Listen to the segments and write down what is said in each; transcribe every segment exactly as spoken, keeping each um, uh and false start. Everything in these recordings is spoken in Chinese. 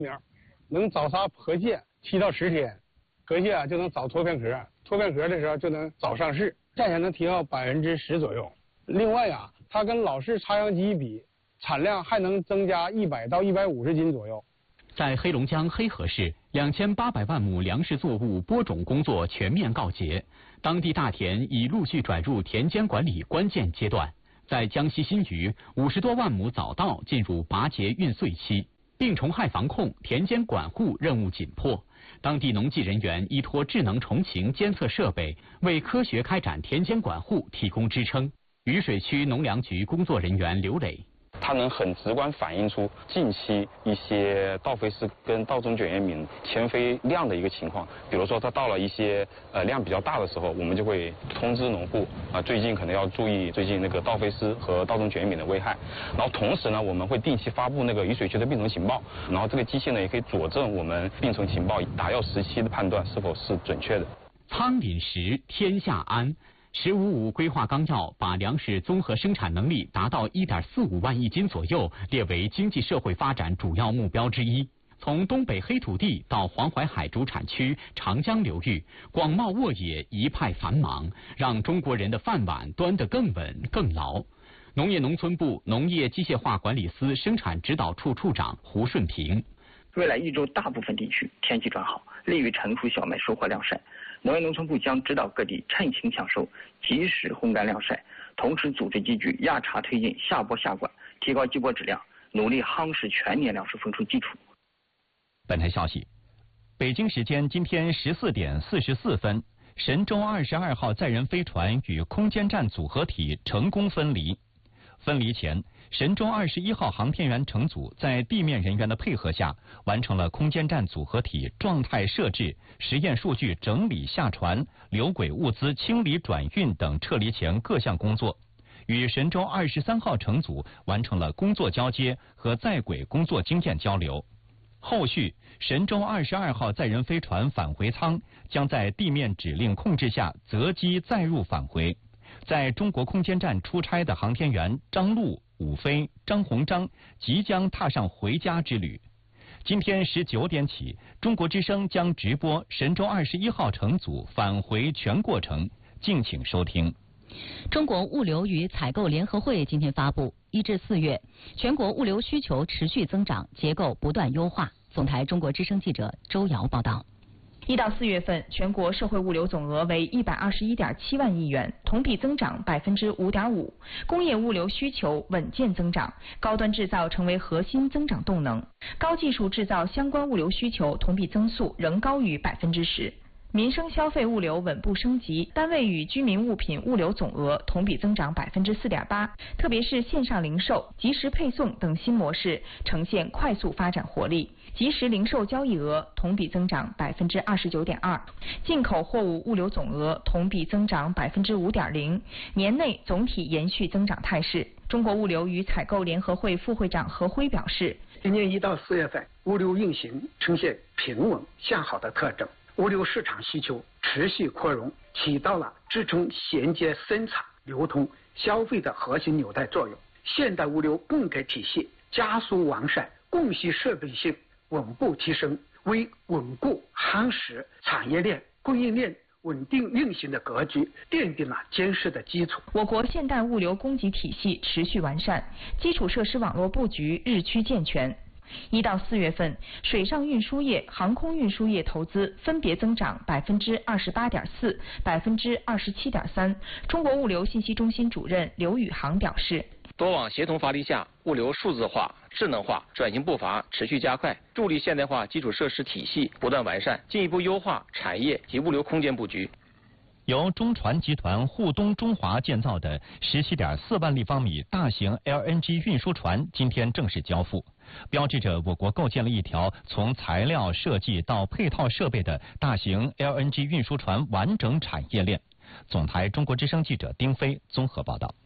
苗，能早撒河蟹七到十天，河蟹啊就能早脱片壳，脱片壳的时候就能早上市，价钱能提高百分之十左右。另外啊，它跟老式插秧机比，产量还能增加一百到一百五十斤左右。 在黑龙江黑河市，两千八百万亩粮食作物播种工作全面告捷，当地大田已陆续转入田间管理关键阶段。在江西新余，五十多万亩早稻进入拔节运穗期，病虫害防控、田间管护任务紧迫。当地农技人员依托智能虫禽监测设备，为科学开展田间管护提供支撑。渝水区农粮局工作人员刘磊。 它能很直观反映出近期一些稻飞虱跟稻中卷叶敏迁飞量的一个情况。比如说，它到了一些呃量比较大的时候，我们就会通知农户啊，最近可能要注意最近那个稻飞虱和稻中卷叶敏的危害。然后同时呢，我们会定期发布那个渝水区的病虫情报，然后这个机器呢也可以佐证我们病虫情报打药时期的判断是否是准确的。 仓廪实，天下安。十五五规划纲要把粮食综合生产能力达到一点四五万亿斤左右列为经济社会发展主要目标之一。从东北黑土地到黄淮海主产区、长江流域，广袤沃野一派繁忙，让中国人的饭碗端得更稳更牢。农业农村部农业机械化管理司生产指导处处长胡顺平。 未来一周大部分地区天气转好，利于成熟小麦收获晾晒。农业农村部将指导各地趁晴抢收，及时烘干晾晒，同时组织机具压茬推进下播下管，提高机播质量，努力夯实全年粮食丰收基础。 本台消息，北京时间今天十四点四十四分，神舟二十二号载人飞船与空间站组合体成功分离。分离前，神舟二十一号航天员乘组在地面人员的配合下，完成了空间站组合体状态设置、实验数据整理下传、留轨物资清理转运等撤离前各项工作，与神舟二十三号乘组完成了工作交接和在轨工作经验交流。后续，神舟二十二号载人飞船返回舱将在地面指令控制下择机载入返回。在中国空间站出差的航天员张陆、武飞、张鸿章即将踏上回家之旅。今天十九点起，中国之声将直播神舟二十一号乘组返回全过程，敬请收听。 中国物流与采购联合会今天发布，一至四月，全国物流需求持续增长，结构不断优化。总台中国之声记者周瑶报道。 一到四月份，全国社会物流总额为一百二十一点七万亿元，同比增长百分之五点五。工业物流需求稳健增长，高端制造成为核心增长动能。高技术制造相关物流需求同比增速仍高于百分之十。民生消费物流稳步升级，单位与居民物品物流总额同比增长百分之四点八，特别是线上零售、即时配送等新模式呈现快速发展活力。即时零售交易额同比增长百分之二十九点二，进口货物物流总额同比增长百分之五点零，年内总体延续增长态势。中国物流与采购联合会副会长何辉表示， 今年一到四月份，物流运行呈现平稳向好的特征，物流市场需求持续扩容，起到了支撑衔接生产、流通、消费的核心纽带作用。现代物流供给体系加速完善，供需设备性稳步提升，为稳固夯实产业链、供应链稳定运行的格局奠定了坚实的基础。 我国现代物流供给体系持续完善，基础设施网络布局日趋健全。一到四月份，水上运输业、航空运输业投资分别增长百分之二十八点四、百分之二十七点三。中国物流信息中心主任刘宇航表示， 多网协同发力下，物流数字化、智能化转型步伐持续加快，助力现代化基础设施体系不断完善，进一步优化产业及物流空间布局。 由中船集团沪东中华建造的十七点四万立方米大型 L N G 运输船今天正式交付，标志着我国构建了一条从材料设计到配套设备的大型 L N G 运输船完整产业链。总台中国之声记者丁飞综合报道。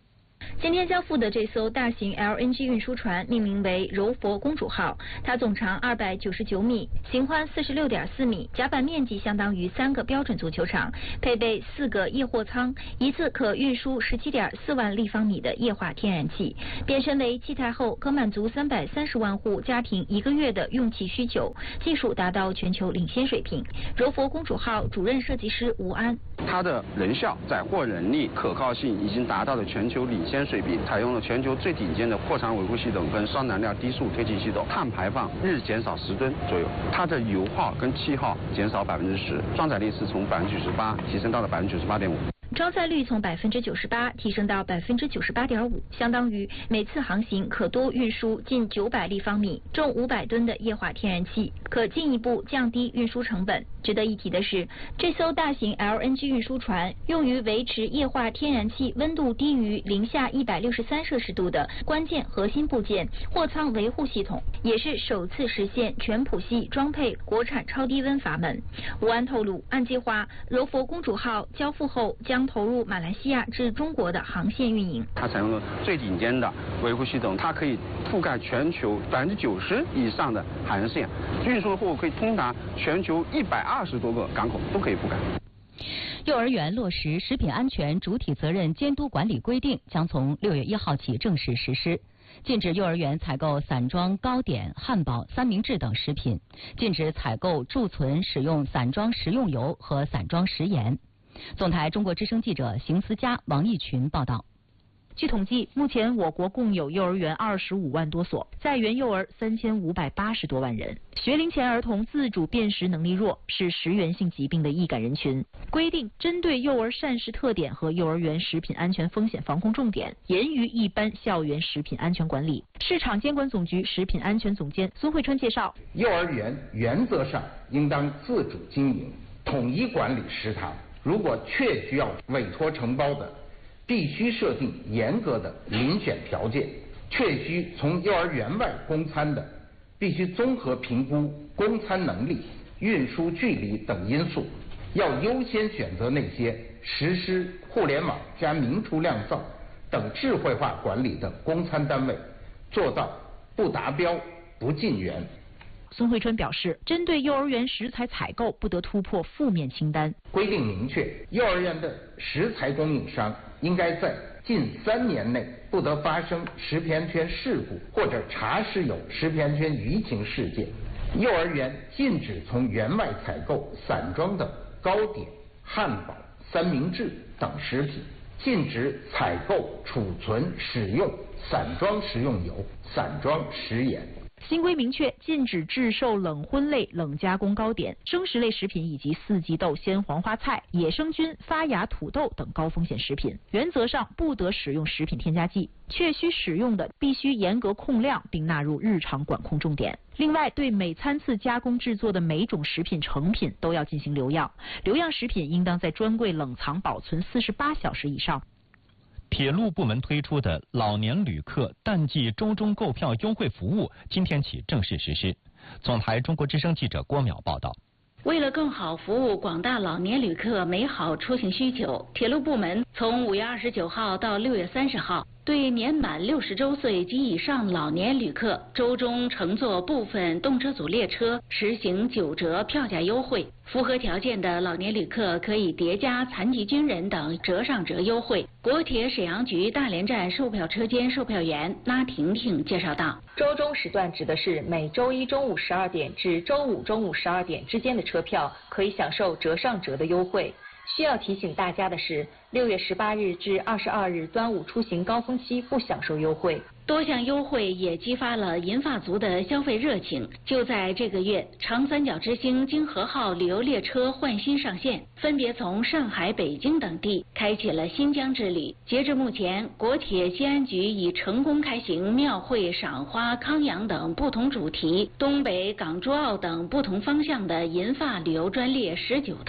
今天交付的这艘大型 L N G 运输船命名为柔佛公主号，它总长二百九十九米，型宽四十六点四米，甲板面积相当于三个标准足球场，配备四个液货舱，一次可运输十七点四万立方米的液化天然气。变身为气态后，可满足三百三十万户家庭一个月的用气需求，技术达到全球领先水平。柔佛公主号主任设计师吴安， 它的人效、载货能力、可靠性已经达到了全球领先水平，采用了全球最顶尖的货舱维护系统跟双燃料低速推进系统，碳排放日减少十吨左右，它的油耗跟气耗减少百分之十，装载力是从百分之九十八提升到了百分之九十八点五。 装载率从百分之九十八提升到百分之九十八点五，相当于每次航行可多运输近九百立方米、重五百吨的液化天然气，可进一步降低运输成本。值得一提的是，这艘大型 L N G 运输船用于维持液化天然气温度低于零下一百六十三摄氏度的关键核心部件货舱维护系统，也是首次实现全谱系装配国产超低温阀门。吴安透露，按计划，柔佛公主号交付后将投入马来西亚至中国的航线运营。 它采用了最顶尖的维护系统，它可以覆盖全球百分之九十以上的海岸线，运输的货物可以通达全球一百二十多个港口，都可以覆盖。 幼儿园落实食品安全主体责任监督管理规定将从六月一号起正式实施。禁止幼儿园采购散装糕点、汉堡、三明治等食品，禁止采购贮存使用散装食用油和散装食盐。总台中国之声记者邢思佳、王义群报道。 据统计，目前我国共有幼儿园二十五万多所，在园幼儿三千五百八十多万人。学龄前儿童自主辨识能力弱，是食源性疾病的易感人群。规定针对幼儿膳食特点和幼儿园食品安全风险防控重点，严于一般校园食品安全管理。市场监管总局食品安全总监孙慧川介绍， 幼儿园原则上应当自主经营，统一管理食堂。如果确需要委托承包的，必须设定严格的遴选条件；确需从幼儿园外供餐的，必须综合评估供餐能力、运输距离等因素，要优先选择那些实施互联网加明厨亮灶等智慧化管理的供餐单位，做到不达标不进园。 孙慧川表示，针对幼儿园食材采购不得突破负面清单。 规定明确，幼儿园的食材供应商应该在近三年内不得发生食品安全事故或者查实有食品安全舆情事件。幼儿园禁止从园外采购散装的糕点、汉堡、三明治等食品，禁止采购、储存、使用散装食用油、散装食盐。 新规明确，禁止制售冷荤类、冷加工糕点、生食类食品以及四季豆、鲜黄花菜、野生菌、发芽土豆等高风险食品。原则上不得使用食品添加剂，确需使用的必须严格控量，并纳入日常管控重点。另外，对每餐次加工制作的每种食品成品都要进行留样，留样食品应当在专柜冷藏保存四十八小时以上。 铁路部门推出的老年旅客淡季周中购票优惠服务今天起正式实施。总台中国之声记者郭淼报道。 为了更好服务广大老年旅客美好出行需求，铁路部门从五月二十九号到六月三十号，对年满六十周岁及以上老年旅客周中乘坐部分动车组列车实行九折票价优惠。符合条件的老年旅客可以叠加残疾军人等折上折优惠。国铁沈阳局大连站售票车间售票员拉婷婷介绍道， 周中时段指的是每周一中午十二点至周五中午十二点之间的车票可以享受折上折的优惠。需要提醒大家的是，六月十八日至二十二日端午出行高峰期不享受优惠。 多项优惠也激发了银发族的消费热情。就在这个月，长三角之星京荷号旅游列车换新上线，分别从上海、北京等地开启了新疆之旅。截至目前，国铁西安局已成功开行庙会、赏花、康阳等不同主题、东北、港珠澳等不同方向的银发旅游专列十九趟。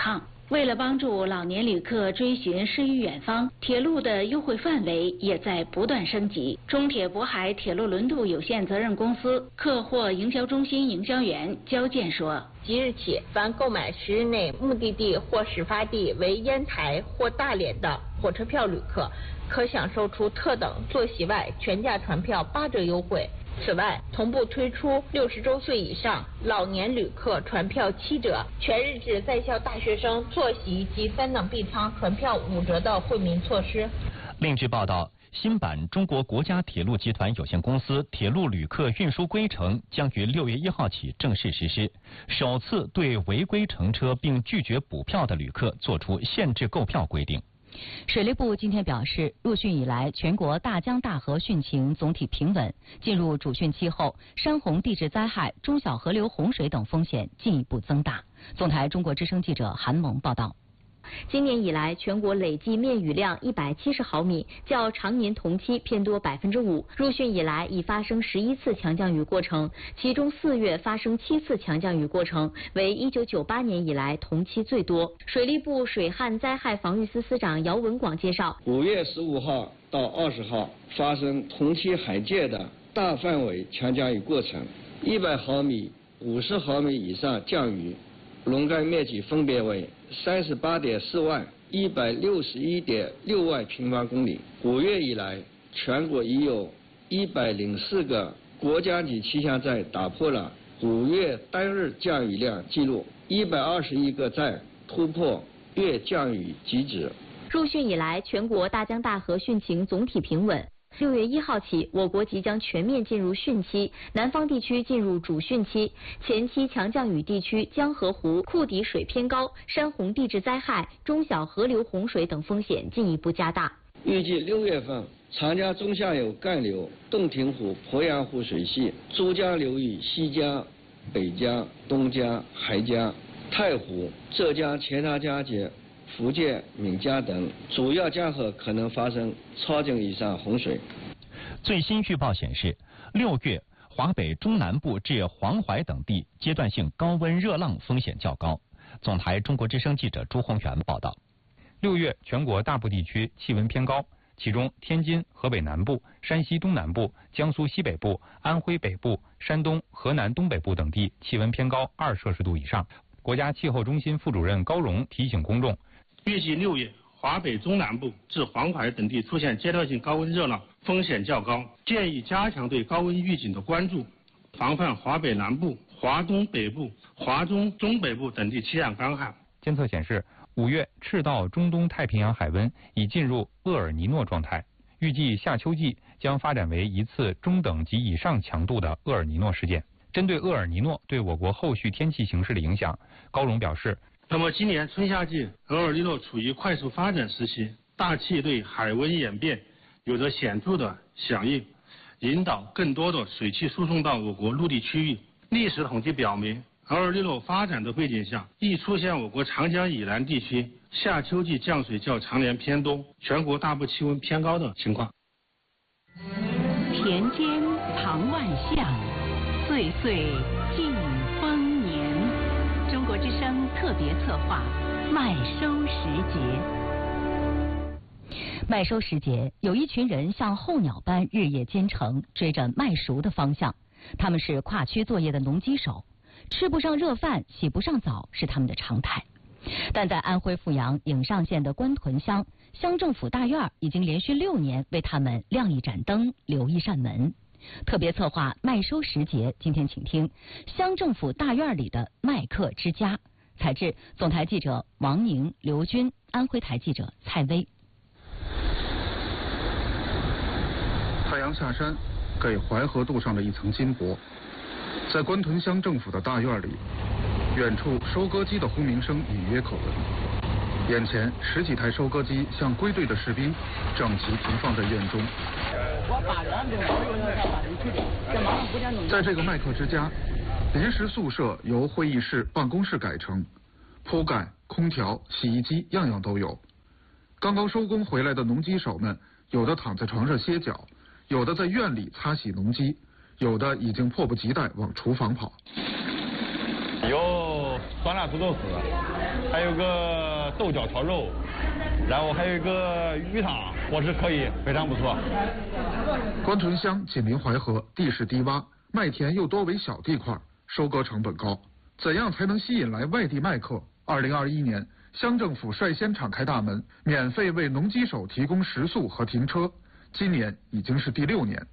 为了帮助老年旅客追寻诗与远方，铁路的优惠范围也在不断升级。中铁渤海铁路轮渡有限责任公司客货营销中心营销员焦健说： 即日起，凡购买十日内目的地或始发地为烟台或大连的火车票旅客，可享受除特等坐席外全价船票八折优惠。此外，同步推出六十周岁以上老年旅客船票七折，全日制在校大学生坐席及三等 B 舱船票五折的惠民措施。 另据报道，新版中国国家铁路集团有限公司铁路旅客运输规程将于六月一号起正式实施，首次对违规乘车并拒绝补票的旅客作出限制购票规定。 水利部今天表示，入汛以来，全国大江大河汛情总体平稳。进入主汛期后，山洪地质灾害、中小河流洪水等风险进一步增大。总台中国之声记者韩萌报道。 今年以来，全国累计面雨量一百七十毫米，较常年同期偏多百分之五。入汛以来，已发生十一次强降雨过程，其中四月发生七次强降雨过程，为一九九八年以来同期最多。水利部水旱灾害防御司司长姚文广介绍， 五月十五号到二十号发生同期海界的大范围强降雨过程，一百毫米、五十毫米以上降雨，笼盖面积分别为三十八点四万、一百六十一点六万平方公里。五月以来，全国已有一百零四个国家级气象站打破了五月单日降雨量记录，一百二十一个站突破月降雨极值。 入汛以来，全国大江大河汛情总体平稳。六月一号起，我国即将全面进入汛期，南方地区进入主汛期。前期强降雨地区江河湖库底水偏高，山洪地质灾害、中小河流洪水等风险进一步加大。 预计六月份，长江中下游干流、洞庭湖、鄱阳湖水系、珠江流域西江、北江、东江、海江、太湖、浙江钱塘江及福建闽江等主要江河可能发生超警以上洪水。 最新预报显示，六月华北中南部至黄淮等地阶段性高温热浪风险较高。总台中国之声记者朱宏元报道。 六月全国大部地区气温偏高，其中天津、河北南部、山西东南部、江苏西北部、安徽北部、山东、河南东北部等地气温偏高二摄氏度以上。国家气候中心副主任高荣提醒公众， 预计六月华北中南部至黄淮等地出现阶段性高温热浪，风险较高，建议加强对高温预警的关注，防范华北南部、华东北部、华中中北部等地气象干旱。 监测显示，五月赤道中东太平洋海温已进入厄尔尼诺状态，预计夏秋季将发展为一次中等及以上强度的厄尔尼诺事件。针对厄尔尼诺对我国后续天气形势的影响，高荣表示， 那么今年春夏季厄尔尼诺处于快速发展时期，大气对海温演变有着显著的响应，引导更多的水汽输送到我国陆地区域。历史统计表明，厄尔尼诺发展的背景下，易出现我国长江以南地区夏秋季降水较常年偏多，全国大部气温偏高的情况。 田间藏万象，岁岁尽丰年。中国之声特别策划麦收时节。 麦收时节，有一群人像候鸟般日夜兼程，追着麦熟的方向。他们是跨区作业的农机手，吃不上热饭，洗不上澡是他们的常态。但在安徽阜阳颍上县的官屯乡，乡政府大院已经连续六年为他们亮一盏灯，留一扇门。特别策划麦收时节，今天请听乡政府大院里的麦客之家。采制总台记者王宁、刘军，安徽台记者蔡薇。 太阳下山，给淮河镀上了一层金箔。在官屯乡政府的大院里，远处收割机的轰鸣声隐约可闻。眼前十几台收割机像归队的士兵，整齐停放在院中。在这个麦客之家，临时宿舍由会议室、办公室改成，铺盖、空调、洗衣机样样都有。刚刚收工回来的农机手们，有的躺在床上歇脚，有的在院里擦洗农机，有的已经迫不及待往厨房跑。 哟， 酸辣土豆丝，还有个豆角炒肉，然后还有一个鱼汤，伙食可以，非常不错。 关屯乡紧邻淮河，地势低洼，麦田又多为小地块，收割成本高，怎样才能吸引来外地麦客？二零二一年，乡政府率先敞开大门，免费为农机手提供食宿和停车。今年已经是第六年。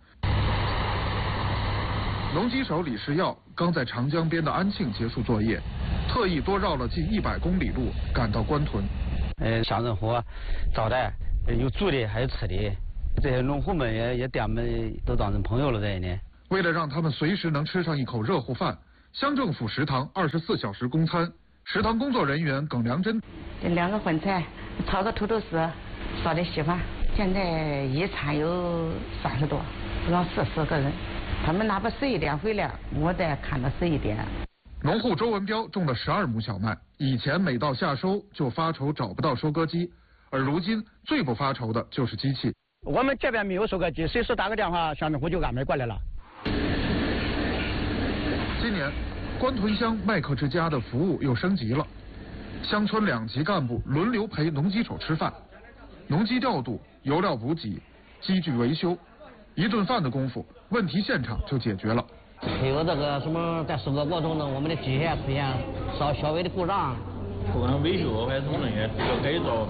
农机手李世耀刚在长江边的安庆结束作业，特意多绕了近一百公里路赶到关屯。 呃，乡政府招待有住的还有吃的，这些农户们也也把我们都当成朋友了在呢。 为了让他们随时能吃上一口热乎饭，乡政府食堂二十四小时供餐。食堂工作人员耿良珍， 两个荤菜，炒个土豆丝，烧点稀饭。现在一餐有三十多，不到四十个人。他们哪怕十一点回来，我再看到十一点。 农户周文彪种了十二亩小麦，以前每到夏收就发愁找不到收割机，而如今最不发愁的就是机器。 我们这边没有收割机，随时打个电话，乡政府就安排过来了。 今年，关屯乡麦客之家的服务又升级了，乡村两级干部轮流陪农机手吃饭，农机调度、油料补给、机具维修，一顿饭的功夫，问题现场就解决了。 还有这个什么，在收割过程中，我们的机械出现稍小微的故障， 不管维修还是什么也要改造。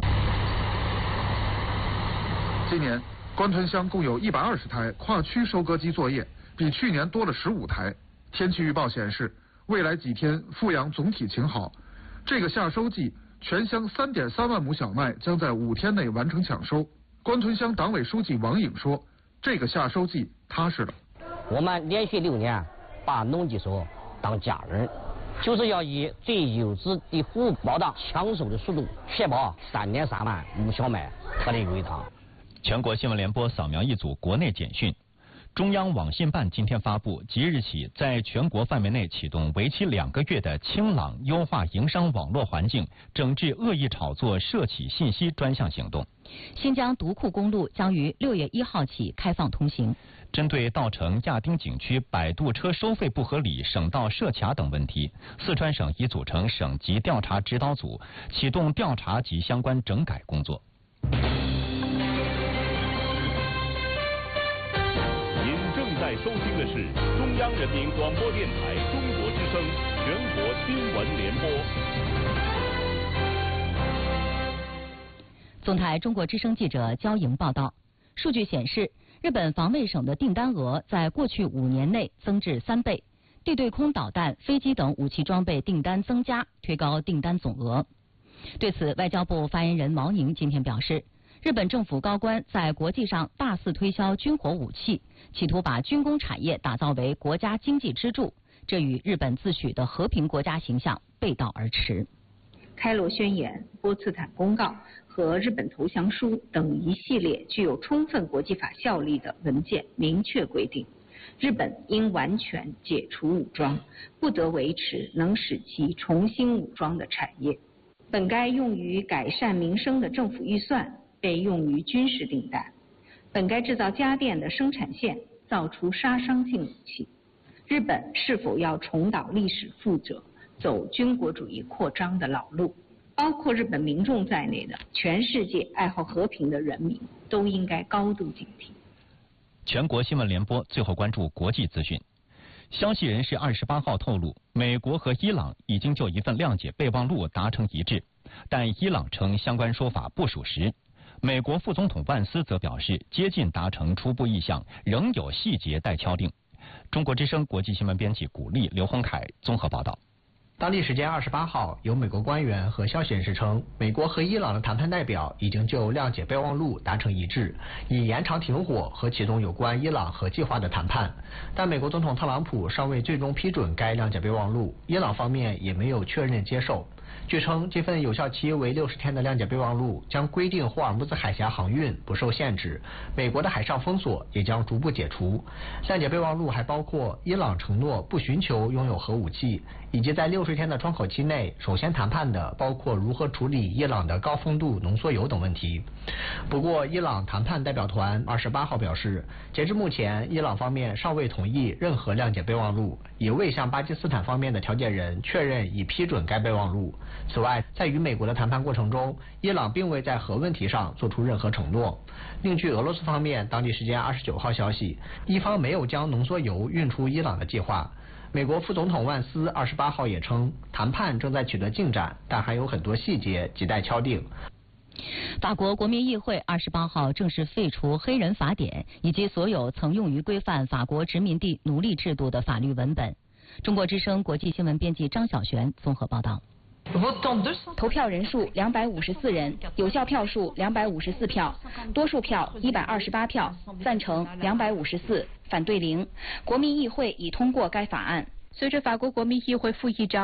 今年，关屯乡共有一百二十台跨区收割机作业，比去年多了十五台。天气预报显示，未来几天阜阳总体晴好。这个夏收季，全乡三点三万亩小麦将在五天内完成抢收。关屯乡党委书记王颖说：“这个夏收季踏实了。 我们连续六年把农机手当家人，就是要以最优质的服务保障抢收的速度，确保三点三万亩小麦特例归档。” 全国新闻联播扫描一组国内简讯。中央网信办今天发布，即日起在全国范围内启动为期两个月的清朗优化营商网络环境，整治恶意炒作涉企信息专项行动。 新疆独库公路将于六月一号起开放通行。 针对稻城亚丁景区摆渡车收费不合理、省道设卡等问题，四川省已组成省级调查指导组，启动调查及相关整改工作。 在收听的是中央人民广播电台中国之声全国新闻联播。 总台中国之声记者焦莹报道，数据显示，日本防卫省的订单额在过去五年内增至三倍，地对空导弹、飞机等武器装备订单增加，推高订单总额。对此，外交部发言人毛宁今天表示，日本政府高官在国际上大肆推销军火武器，企图把军工产业打造为国家经济支柱，这与日本自诩的和平国家形象背道而驰。 开罗宣言、波茨坦公告和日本投降书等一系列具有充分国际法效力的文件明确规定，日本应完全解除武装，不得维持能使其重新武装的产业。本该用于改善民生的政府预算被用于军事订单，本该制造家电的生产线造出杀伤性武器。日本是否要重蹈历史覆辙，走军国主义扩张的老路？包括日本民众在内的全世界爱好和平的人民都应该高度警惕。 全国新闻联播最后关注国际资讯。消息人士二十八号透露，美国和伊朗已经就一份谅解备忘录达成一致，但伊朗称相关说法不属实。美国副总统万斯则表示，接近达成初步意向，仍有细节待敲定。中国之声国际新闻编辑古丽、刘洪凯综合报道。 当地时间二十八号，有美国官员和消息人士称，美国和伊朗的谈判代表已经就谅解备忘录达成一致，以延长停火和启动有关伊朗核计划的谈判。但美国总统特朗普尚未最终批准该谅解备忘录，伊朗方面也没有确认接受。 据称，这份有效期为六十天的谅解备忘录将规定霍尔木兹海峡航运不受限制，美国的海上封锁也将逐步解除。谅解备忘录还包括伊朗承诺不寻求拥有核武器，以及在六十天的窗口期内首先谈判的包括如何处理伊朗的高丰度浓缩铀等问题。不过，伊朗谈判代表团二十八号表示，截至目前，伊朗方面尚未同意任何谅解备忘录，也未向巴基斯坦方面的调解人确认已批准该备忘录。此外，在与美国的谈判过程中，伊朗并未在核问题上做出任何承诺。另据俄罗斯方面当地时间二十九号消息，伊方没有将浓缩铀运出伊朗的计划。美国副总统万斯二十八号也称，谈判正在取得进展，但还有很多细节亟待敲定。 法国国民议会二十八号正式废除黑人法典以及所有曾用于规范法国殖民地奴隶制度的法律文本。中国之声国际新闻编辑张小璇综合报道。 投票人数两百五十四人，有效票数两百五十四票，多数票一百二十八票，赞成两百五十四，反对零。国民议会已通过该法案。 随着法国国民议会副议长